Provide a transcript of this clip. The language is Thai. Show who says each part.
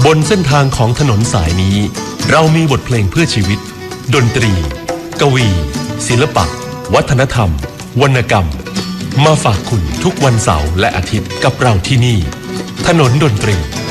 Speaker 1: บนเส้นทางของถนนสายนี้เรามีบทเพลงเพื่อชีวิตดนตรีกวีศิลปะวัฒนธรรมวรรณกรรมมาฝากคุณทุกวันเสาร์และอาทิตย์กับเราที่นี่ถนนดนตรี